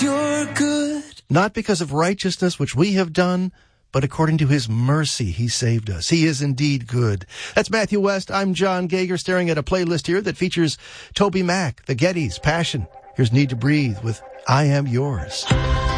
you're good. Not because of righteousness which we have done, but according to his mercy he saved us. He is indeed good. That's Matthew West. I'm John Gager, staring at a playlist here that features Toby Mac, The Gettys, Passion. Here's Need to Breathe with I Am Yours.